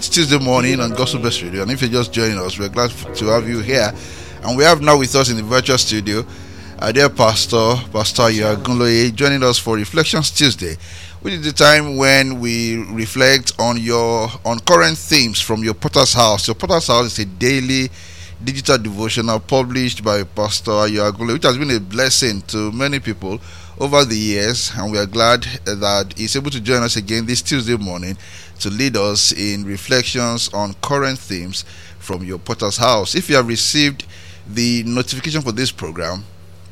Tuesday morning on Gospel Best Radio, and if you're just joining us, we're glad to have you here. And we have now with us in the virtual studio our dear Pastor Ayo Agunloye, joining us for Reflections Tuesday, which is the time when we reflect on current themes from your Potter's House. Your Potter's House is a daily digital devotional published by Pastor Ayo Agunloye, which has been a blessing to many people over the years, and we are glad that he's able to join us again this Tuesday morning to lead us in reflections on current themes from your Potter's House. If you have received the notification for this program,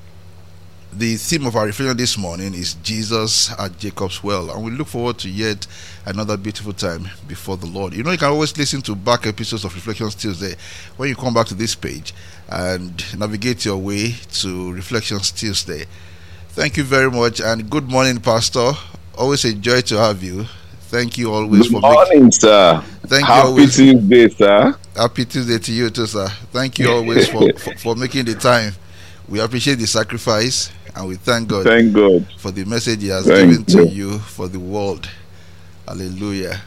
the theme of our reflection this morning is Jesus at Jacob's Well, and we look forward to yet another beautiful time before the Lord. You know, you can always listen to back episodes of Reflections Tuesday when you come back to this page and navigate your way to Reflections Tuesday. Thank you very much, and good morning, Pastor. Always a joy to have you. Thank you always good morning, sir. Happy Tuesday, sir. Happy Tuesday to you too, sir. Thank you always for making the time. We appreciate the sacrifice, and we thank God for the message He has given to you for the world. Hallelujah.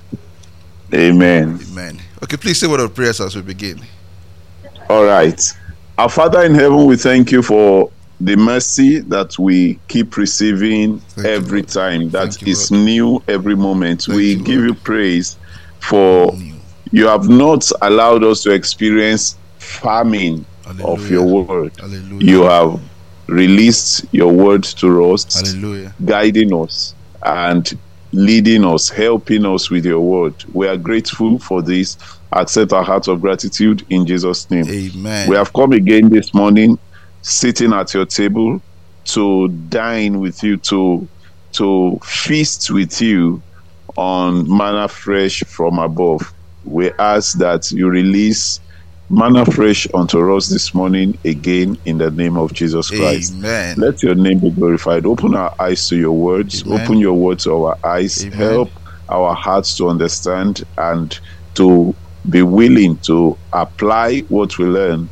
Amen. Amen. Okay, please say a word of prayer as we begin. All right. Our Father in heaven, we thank you for the mercy that we keep receiving every time, that is new every moment. We give you praise for you have not allowed us to experience famine of your word. Hallelujah. You have released your word to us, hallelujah, guiding us and leading us, helping us with your word. We are grateful for this. Accept our heart of gratitude in Jesus' name. Amen. We have come again this morning, sitting at your table to dine with you, to feast with you on manna fresh from above. We ask that you release manna fresh unto us this morning again in the name of Jesus Christ. Amen. Let your name be glorified. Open our eyes to your words. Amen. Open your word to our eyes. Amen. Help our hearts to understand and to be willing to apply what we learn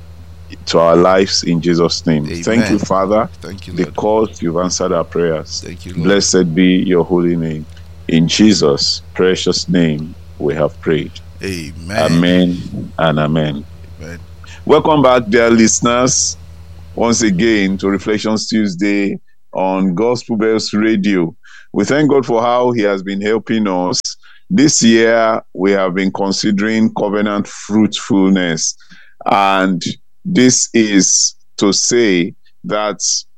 to our lives in Jesus' name. Amen. Thank you, Father. Thank you, Lord, because you've answered our prayers. Thank you, Lord. Blessed be your holy name. In Jesus' precious name we have prayed. Amen. Amen and amen. Amen. Welcome back, dear listeners, once again to Reflections Tuesday on Gospel Bells Radio. We thank God for how He has been helping us. This year we have been considering covenant fruitfulness, and this is to say that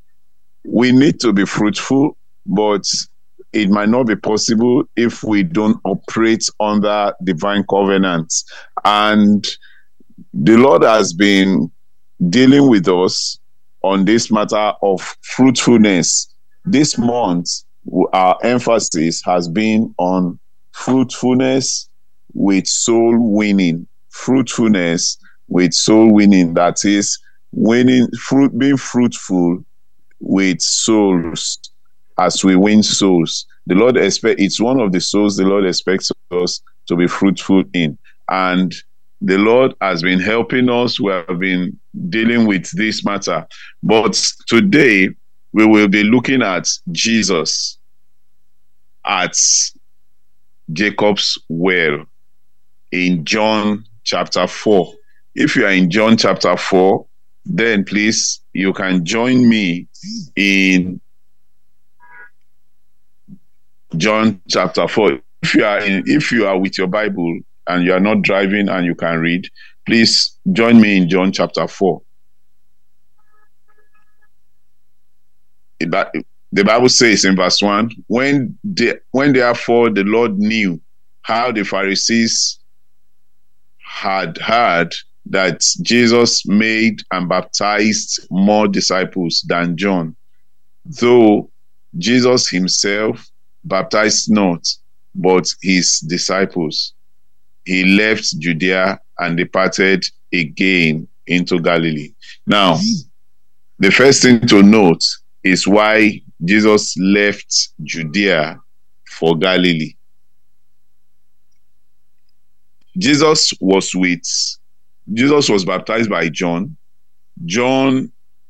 we need to be fruitful, but it might not be possible if we don't operate under divine covenants. And the Lord has been dealing with us on this matter of fruitfulness. This month, our emphasis has been on fruitfulness with soul winning. Fruitfulness with soul winning, that is being fruitful with souls as we win souls. The Lord it's one of the souls the Lord expects us to be fruitful in, and the Lord has been helping us. We have been dealing with this matter, but today we will be looking at Jesus at Jacob's Well in John chapter 4. If you are in John chapter 4, then please, you can join me in John chapter 4. If you are with your Bible and you are not driving and you can read, please join me in John chapter 4. The Bible says in verse 1, when therefore the Lord knew how the Pharisees had heard that Jesus made and baptized more disciples than John, though Jesus himself baptized not, but his disciples, he left Judea and departed again into Galilee. Now, the first thing to note is why Jesus left Judea for Galilee. Jesus was baptized by John. John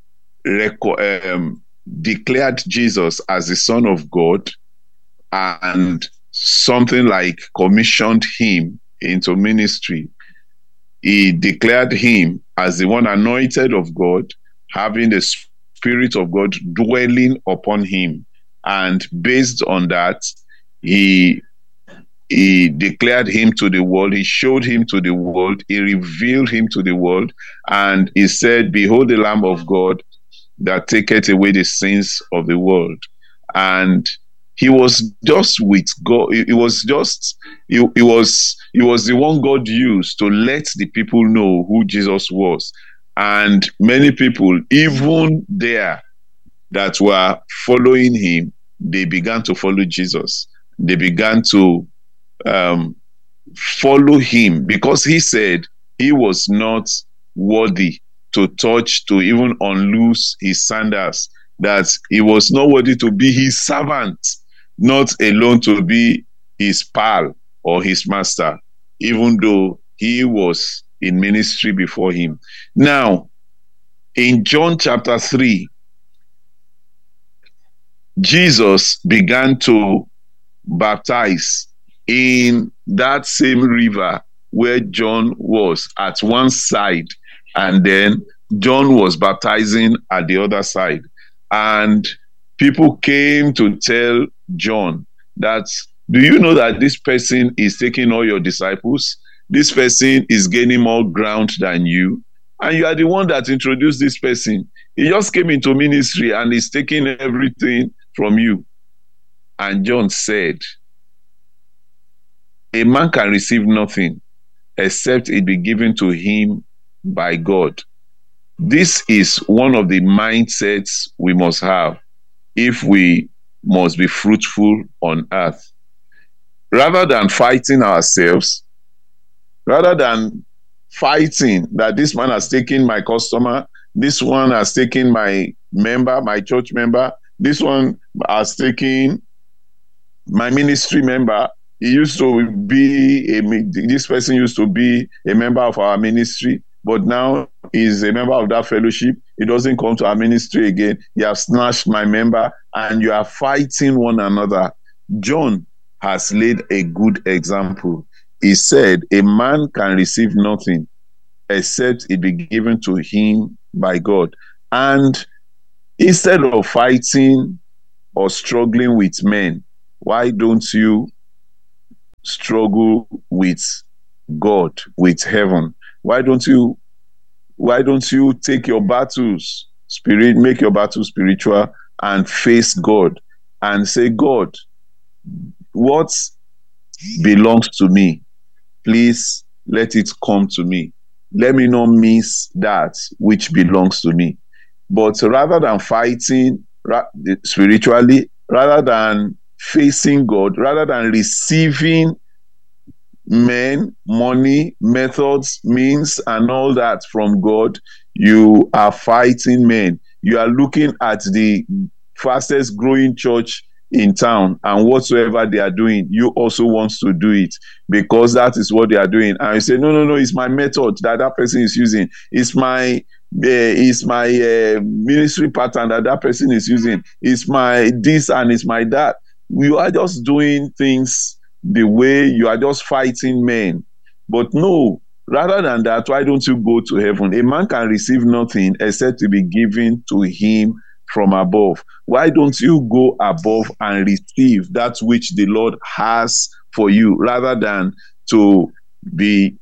declared Jesus as the Son of God and something like commissioned him into ministry, he declared him as the one anointed of God, having the Spirit of God dwelling upon him. And based on that, he declared him to the world, he showed him to the world, he revealed him to the world, and he said, "Behold the Lamb of God that taketh away the sins of the world." And he was just with God. He was the one God used to let the people know who Jesus was. And many people, even there, that were following him, they began to follow Jesus. They began to follow him because he said he was not worthy to touch, to even unloose his sandals, that he was not worthy to be his servant, not alone to be his pal or his master, even though he was in ministry before him. Now, in John chapter 3, Jesus began to baptize in that same river where John was at one side, and then John was baptizing at the other side. And people came to tell John that, "Do you know that this person is taking all your disciples? This person is gaining more ground than you. And you are the one that introduced this person. He just came into ministry and is taking everything from you." And John said, "A man can receive nothing except it be given to him by God." This is one of the mindsets we must have if we must be fruitful on earth. Rather than fighting ourselves, rather than fighting that this man has taken my customer, this one has taken my member, my church member, this one has taken my ministry member. This person used to be a member of our ministry, but now he's a member of that fellowship. He doesn't come to our ministry again. You have snatched my member, and you are fighting one another. John has laid a good example. He said, "A man can receive nothing except it be given to him by God." And instead of fighting or struggling with men, why don't you struggle with God, with heaven? Why don't you take your battles, make your battles spiritual, and face God and say, "God, what belongs to me, please let it come to me. Let me not miss that which belongs to me." But rather than fighting spiritually, rather than facing God, rather than receiving men, money, methods, means, and all that from God, you are fighting men. You are looking at the fastest growing church in town, and whatsoever they are doing, you also want to do it because that is what they are doing. And you say, no, it's my method that person is using. It's my ministry pattern that person is using. It's my this and it's my that. You are just doing things the way you are, just fighting men. But no, rather than that, why don't you go to heaven? A man can receive nothing except to be given to him from above. Why don't you go above and receive that which the Lord has for you, rather than to be,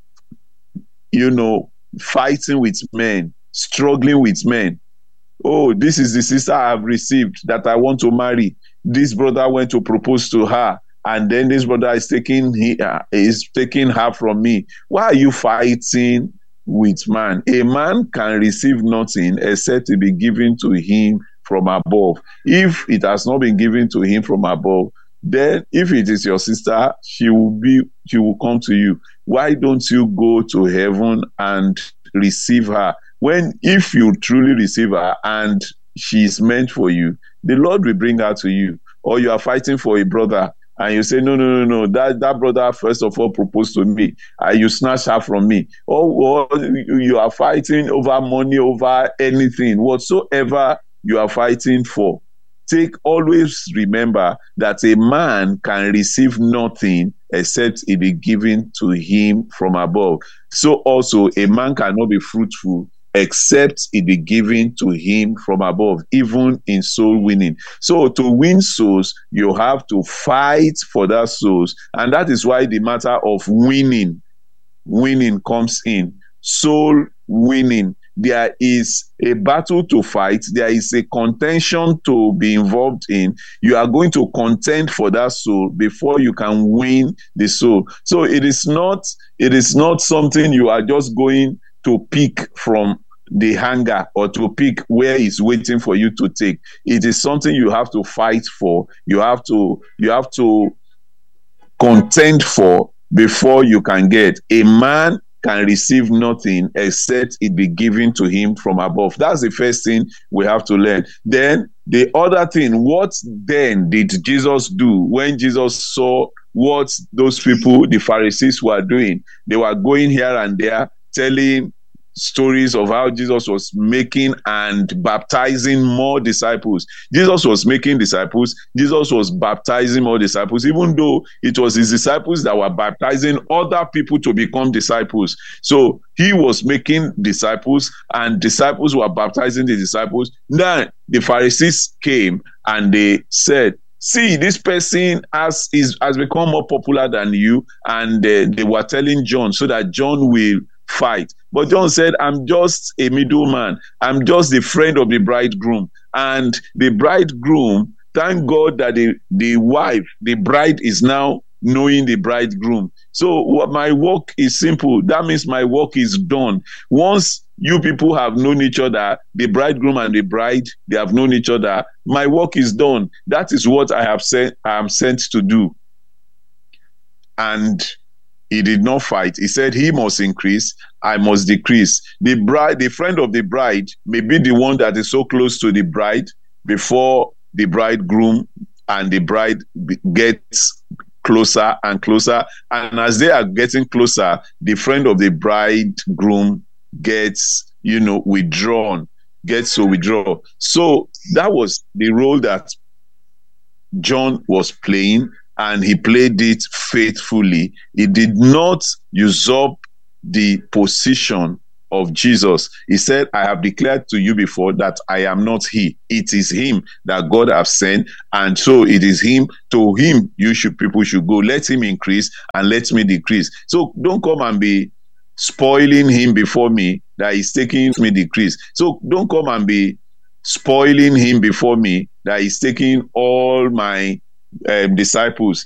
fighting with men, struggling with men? "Oh, this is the sister I have received that I want to marry. This brother went to propose to her, and then this brother is taking her from me." Why are you fighting with man? A man can receive nothing except to be given to him from above. If it has not been given to him from above, then if it is your sister, she will come to you. Why don't you go to heaven and receive her? If you truly receive her and she is meant for you, the Lord will bring her to you. Or you are fighting for a brother and you say, no, that brother first of all proposed to me, and you snatch her from me. Or you are fighting over money, over anything, whatsoever you are fighting for. always remember that a man can receive nothing except it be given to him from above. So also a man cannot be fruitful except it be given to him from above, even in soul winning. So to win souls, you have to fight for that souls. And that is why the matter of winning comes in. Soul winning. There is a battle to fight. There is a contention to be involved in. You are going to contend for that soul before you can win the soul. So it is not something you are just going to pick from the hanger or to pick where it's waiting for you to take. It is something you have to fight for. You have to contend for before you can get. A man can receive nothing except it be given to him from above. That's the first thing we have to learn. Then the other thing, what then did Jesus do when Jesus saw what those people, the Pharisees, were doing? They were going here and there telling stories of how Jesus was making and baptizing more disciples. Jesus was making disciples. Jesus was baptizing more disciples, even though it was his disciples that were baptizing other people to become disciples. So he was making disciples and disciples were baptizing the disciples. Then the Pharisees came and they said, see, this person has become more popular than you. And they were telling John so that John will fight. But John said, I'm just a middleman. I'm just the friend of the bridegroom. And the bridegroom, thank God that the bride is now knowing the bridegroom. So my work is simple. That means my work is done. Once you people have known each other, the bridegroom and the bride, they have known each other, my work is done. That is what I am sent to do. And he did not fight. He said, he must increase, I must decrease. The friend of the bride may be the one that is so close to the bride before the bridegroom and the bride gets closer and closer. And as they are getting closer, the friend of the bridegroom gets, withdrawn, gets to withdraw. So that was the role that John was playing. And he played it faithfully. He did not usurp the position of Jesus. He said, I have declared to you before that I am not he. It is him that God has sent. And so it is him. To him, people should go. Let him increase and let me decrease. So don't come and be spoiling him before me that he's taking me decrease. So don't come and be spoiling him before me that he's taking all my disciples.